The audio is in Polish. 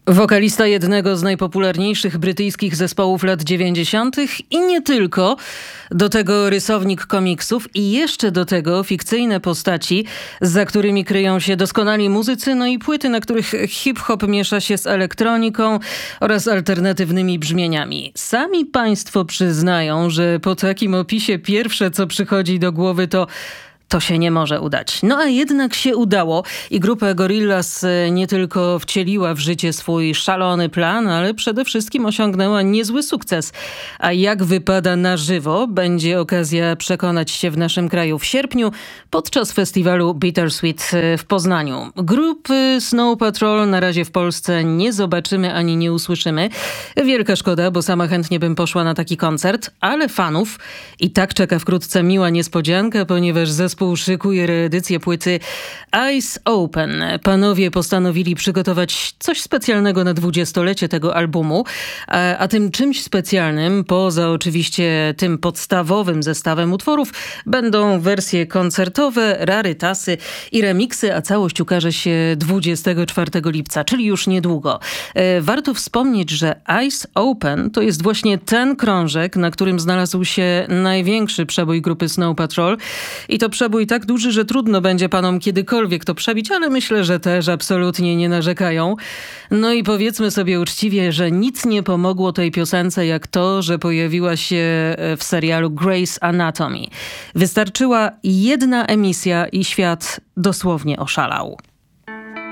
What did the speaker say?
Wokalista jednego z najpopularniejszych brytyjskich zespołów lat 90. i nie tylko. Do tego rysownik komiksów i jeszcze do tego fikcyjne postaci, za którymi kryją się doskonali muzycy, no i płyty, na których hip-hop miesza się z elektroniką oraz alternatywnymi brzmieniami. Sami państwo przyznają, że po takim opisie pierwsze, co przychodzi do głowy, to się nie może udać. No a jednak się udało i grupa Gorillaz nie tylko wcieliła w życie swój szalony plan, ale przede wszystkim osiągnęła niezły sukces. A jak wypada na żywo, będzie okazja przekonać się w naszym kraju w sierpniu podczas festiwalu Bittersweet w Poznaniu. Grupy Snow Patrol na razie w Polsce nie zobaczymy ani nie usłyszymy. Wielka szkoda, bo sama chętnie bym poszła na taki koncert, ale fanów i tak czeka wkrótce miła niespodzianka, ponieważ zespół szykuje reedycję płyty Eyes Open. Panowie postanowili przygotować coś specjalnego na 20-lecie tego albumu, a tym czymś specjalnym, poza oczywiście tym podstawowym zestawem utworów, będą wersje koncertowe, rarytasy i remiksy, a całość ukaże się 24 lipca, czyli już niedługo. Warto wspomnieć, że Eyes Open to jest właśnie ten krążek, na którym znalazł się największy przebój grupy Snow Patrol i to przebój tak duży, że trudno będzie panom kiedykolwiek to przebić, ale myślę, że też absolutnie nie narzekają. No i powiedzmy sobie uczciwie, że nic nie pomogło tej piosence jak to, że pojawiła się w serialu Grey's Anatomy. Wystarczyła jedna emisja i świat dosłownie oszalał.